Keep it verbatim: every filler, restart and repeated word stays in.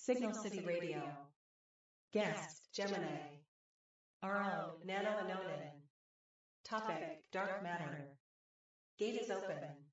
Signal City Radio. Guest, Gemini. Our own Nano Anonan. Topic, Dark Matter. Gate is open.